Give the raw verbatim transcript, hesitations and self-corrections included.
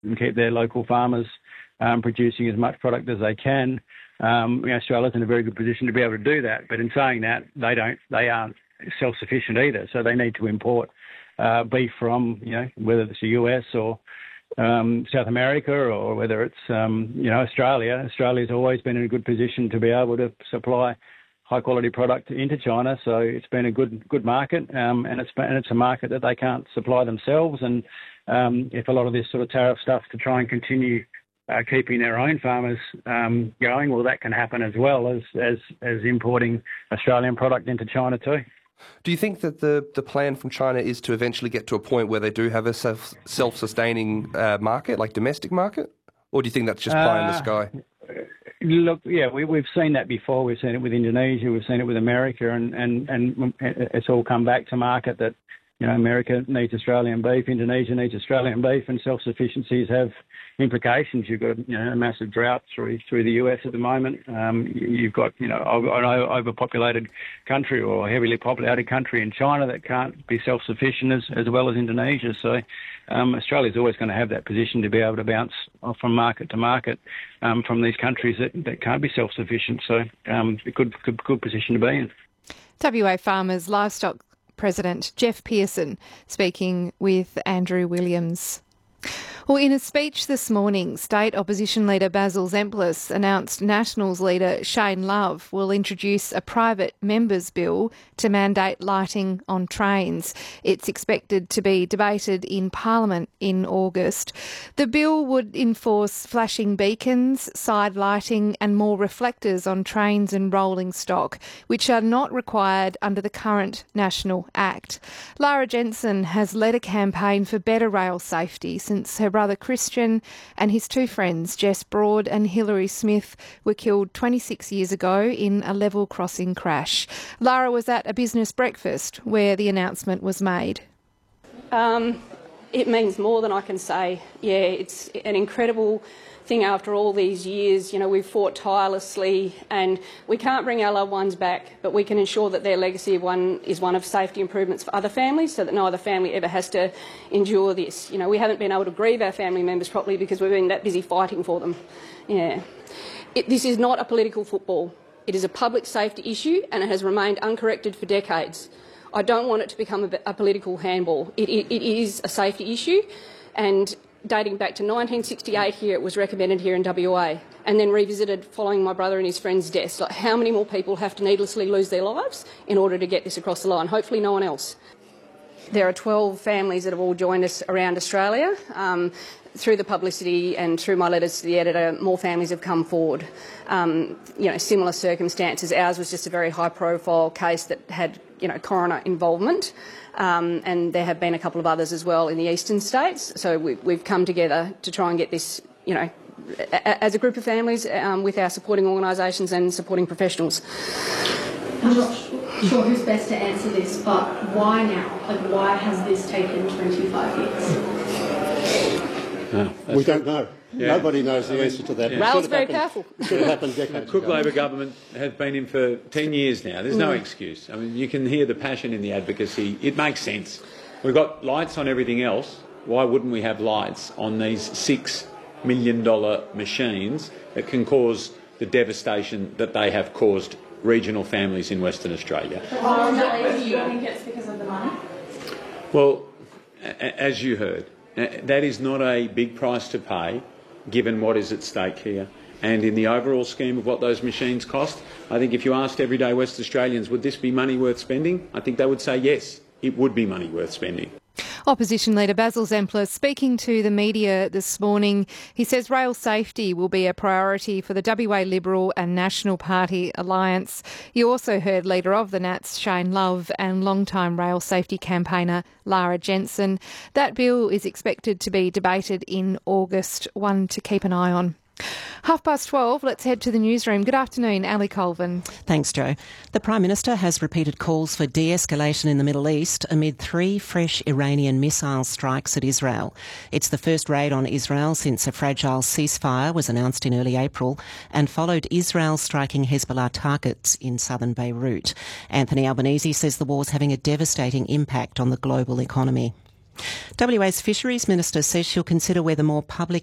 and keep their local farmers um, producing as much product as they can. Um, you know, Australia's in a very good position to be able to do that. But in saying that, they don't, they aren't self-sufficient either. So they need to import uh, beef from, you know, whether it's the U S or um, South America or whether it's, um, you know, Australia. Australia's always been in a good position to be able to supply high-quality product into China. So it's been a good good market, um, and it's been, and it's a market that they can't supply themselves. And um, if a lot of this sort of tariff stuff to try and continue Uh, keeping their own farmers um, going, well, that can happen as well as, as as importing Australian product into China too. Do you think that the, the plan from China is to eventually get to a point where they do have a self, self-sustaining uh, market, like domestic market? Or do you think that's just pie uh, in the sky? Look, yeah, we, we've seen that before. We've seen it with Indonesia, we've seen it with America, and, and, and it's all come back to market that, you know, America needs Australian beef, Indonesia needs Australian beef, and self-sufficiencies have implications. You've got, you know, a massive drought through through the U S at the moment. Um, you've got, you know, an overpopulated country or a heavily populated country in China that can't be self-sufficient as, as well as Indonesia. So um, Australia's always going to have that position to be able to bounce off from market to market um, from these countries that, that can't be self-sufficient. So um, a good, good, good position to be in. W A Farmers Livestock President Jeff Pearson speaking with Andrew Williams. Well, in a speech this morning, State Opposition Leader Basil Zempilas announced Nationals leader Shane Love will introduce a private members' bill to mandate lighting on trains. It's expected to be debated in Parliament in August. The bill would enforce flashing beacons, side lighting and more reflectors on trains and rolling stock, which are not required under the current National Act. Lara Jensen has led a campaign for better rail safety since her brother Christian and his two friends, Jess Broad and Hilary Smith, were killed twenty-six years ago in a level crossing crash. Lara was at a business breakfast where the announcement was made. Um, it means more than I can say. Yeah, it's an incredible thing after all these years. You know, we've fought tirelessly and we can't bring our loved ones back, but we can ensure that their legacy of one is one of safety improvements for other families so that no other family ever has to endure this. You know, we haven't been able to grieve our family members properly because we've been that busy fighting for them. Yeah. It, this is not a political football. It is a public safety issue and it has remained uncorrected for decades. I don't want it to become a, a political handball. It, it, it is a safety issue, and dating back to nineteen sixty-eight here, it was recommended here in W A and then revisited following my brother and his friend's deaths. Like, how many more people have to needlessly lose their lives in order to get this across the line? Hopefully no one else. There are twelve families that have all joined us around Australia. Um, through the publicity and through my letters to the editor, more families have come forward. Um, you know, similar circumstances. Ours was just a very high-profile case that had, you know, coroner involvement. Um, and there have been a couple of others as well in the eastern states. So we, we've come together to try and get this, you know, a, as a group of families um, with our supporting organisations and supporting professionals. I'm not sure who's best to answer this, but why now? Like, why has this taken twenty-five years? Oh, we don't know. Yeah. Nobody knows the answer to that. Yeah. Rail's very powerful. It should have happened decades The Cook ago. Labor government has been in for ten years now. There's mm. no excuse. I mean, you can hear the passion in the advocacy. It makes sense. We've got lights on everything else. Why wouldn't we have lights on these six million dollar machines that can cause the devastation that they have caused regional families in Western Australia? Ultimately, do you think it's because of the money? Well, as you heard, that is not a big price to pay, given what is at stake here. And in the overall scheme of what those machines cost, I think if you asked everyday West Australians, would this be money worth spending? I think they would say yes, it would be money worth spending. Opposition leader Basil Zempilas speaking to the media this morning. He says rail safety will be a priority for the W A Liberal and National Party alliance. You also heard leader of the Nats Shane Love and long-time rail safety campaigner Lara Jensen. That bill is expected to be debated in August, one to keep an eye on. Half past twelve, let's head to the newsroom. Good afternoon, Ali Colvin. Thanks, Jo. The Prime Minister has repeated calls for de-escalation in the Middle East amid three fresh Iranian missile strikes at Israel. It's the first raid on Israel since a fragile ceasefire was announced in early April and followed Israel striking Hezbollah targets in southern Beirut. Anthony Albanese says the war's having a devastating impact on the global economy. W A's Fisheries Minister says she'll consider whether more public